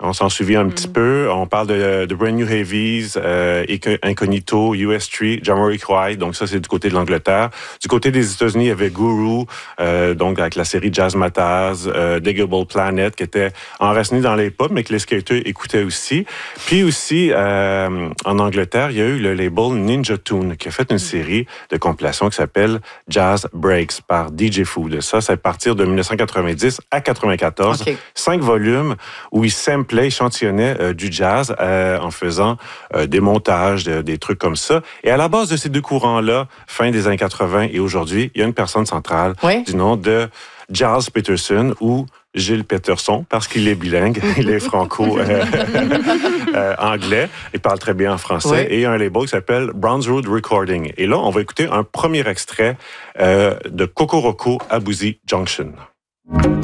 On s'en souvient un petit peu. On parle de Brand New Heavies, Incognito, US Street, Jamiroquai. Donc ça, c'est du côté de l'Angleterre. Du côté des États-Unis, il y avait Guru, donc avec la série Jazz Mataz, Diggable Planet, qui était enraciné dans les pop, mais que les skaters écoutaient aussi. Puis aussi, en Angleterre, il y a eu le label Ninja Tune, qui a fait une série de compilations qui s'appelle Jazz Breaks par DJ Food. Ça, c'est à partir de 1990 à 94. Okay. 5 volumes où il samplait, échantillonnait du jazz en faisant des montages, des trucs comme ça. Et à la base de ces deux courants-là, fin des années 80 et aujourd'hui, il y a une personne centrale du nom de Gilles Peterson ou Gilles Peterson, parce qu'il est bilingue, il est franco-anglais, il parle très bien en français, et il y a un label qui s'appelle Browns Road Recording. Et là, on va écouter un premier extrait de Kokoroko à Boozy Junction.